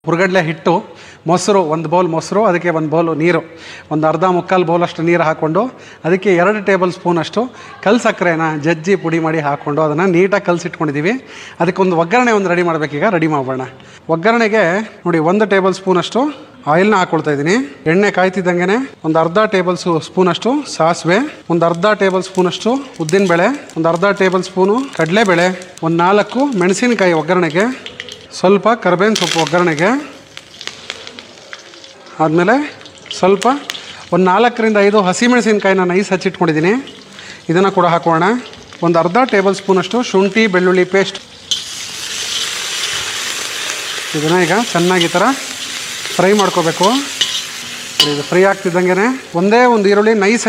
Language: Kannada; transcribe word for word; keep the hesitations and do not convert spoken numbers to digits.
ಹುರ್ಗಡ್ಲೆ ಹಿಟ್ಟು, ಮೊಸರು, ಒಂದು ಬೌಲ್ ಮೊಸರು, ಅದಕ್ಕೆ ಒಂದು ಬೌಲು ನೀರು, ಒಂದು ಅರ್ಧ ಮುಕ್ಕಾಲು ಬೌಲಷ್ಟು ನೀರು ಹಾಕ್ಕೊಂಡು ಅದಕ್ಕೆ ಎರಡು ಟೇಬಲ್ ಸ್ಪೂನಷ್ಟು ಕಲ್ ಸಕ್ಕರೆನ ಜಜ್ಜಿ ಪುಡಿ ಮಾಡಿ ಹಾಕ್ಕೊಂಡು ಅದನ್ನು ನೀಟಾಗಿ ಕಲಸಿಟ್ಕೊಂಡಿದ್ದೀವಿ. ಅದಕ್ಕೊಂದು ಒಗ್ಗರಣೆ ಒಂದು ರೆಡಿ ಮಾಡಬೇಕೀಗ. ರೆಡಿ ಮಾಡೋಣ. ಒಗ್ಗರಣೆಗೆ ನೋಡಿ ಒಂದು ಟೇಬಲ್ ಸ್ಪೂನಷ್ಟು ಆಯಿಲ್ನ ಹಾಕ್ಕೊಳ್ತಾ ಇದ್ದೀನಿ. ಎಣ್ಣೆ ಕಾಯ್ತಿದ್ದಂಗೆ ಒಂದು ಅರ್ಧ ಟೇಬಲ್ ಸ್ಪೂ ಸ್ಪೂನಷ್ಟು ಸಾಸಿವೆ, ಒಂದು ಅರ್ಧ ಟೇಬಲ್ ಸ್ಪೂನಷ್ಟು ಉದ್ದಿನಬೇಳೆ, ಒಂದು ಅರ್ಧ ಟೇಬಲ್ ಸ್ಪೂನು ಕಡಲೆಬೇಳೆ, ಒಂದು ನಾಲ್ಕು ಮೆಣಸಿನಕಾಯಿ ಒಗ್ಗರಣೆಗೆ, ಸ್ವಲ್ಪ ಕರಿಬೇವಿನ ಸೊಪ್ಪು ಒಗ್ಗರಣೆಗೆ, ಆದಮೇಲೆ ಸ್ವಲ್ಪ ಒಂದು ನಾಲ್ಕರಿಂದ ಐದು ಹಸಿಮೆಣಸಿನ್ಕಾಯಿನ ನೈಸ್ ಹಚ್ಚಿಟ್ಕೊಂಡಿದ್ದೀನಿ, ಇದನ್ನು ಕೂಡ ಹಾಕೋಣ. ಒಂದು ಅರ್ಧ ಟೇಬಲ್ ಸ್ಪೂನಷ್ಟು ಶುಂಠಿ ಬೆಳ್ಳುಳ್ಳಿ ಪೇಸ್ಟ್, ಇದನ್ನು ಈಗ ಚೆನ್ನಾಗಿ ಈ ಥರ ಫ್ರೈ ಮಾಡ್ಕೋಬೇಕು. ಇದು ಫ್ರೈ ಆಗ್ತಿದ್ದಂಗೆ ಒಂದೇ ಒಂದು ಈರುಳ್ಳಿ ನೈಸ್